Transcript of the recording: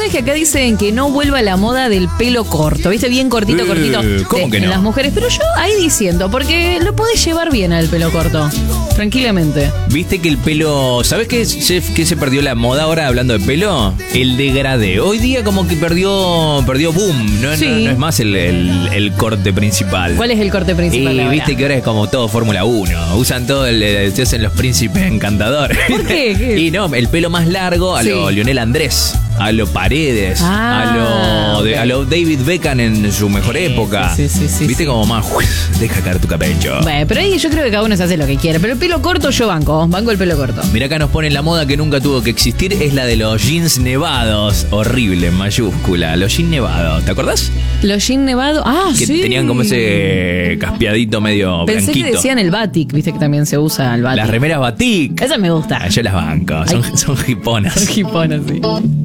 sabes que acá dicen que no vuelva la moda del pelo corto, ¿viste? Bien cortito. ¿Cómo que no? En las mujeres. Pero yo ahí diciendo, porque lo podés llevar bien al pelo corto. Tranquilamente. Viste que el pelo... ¿Sabes qué se perdió la moda ahora hablando de pelo? El degradé. Hoy día como que perdió boom. No es más el corte principal. ¿Cuál es el corte principal Y ahora? viste que ahora es como todo Fórmula 1. Usan todo, se hacen los príncipes encantadores. ¿Por qué? Y no, el pelo más largo a lo Lionel Andrés, a lo Paredes, a lo David Beckham en su mejor época. Sí, viste como más, deja caer tu cabello. Bueno, pero ahí yo creo que cada uno se hace lo que quiere. Pero el pelo corto yo banco el pelo corto. Mira, acá nos ponen la moda que nunca tuvo que existir, es la de los jeans nevados. Horrible, en mayúscula. Los jeans nevados, ¿te acordás? Los jeans nevados, Que tenían como ese caspeadito medio Pensé blanquito. que decían el batik, viste que también se usa el batik. Las remeras batik. Esa me gusta. Yo las banco, son hiponas. Son hiponas, sí.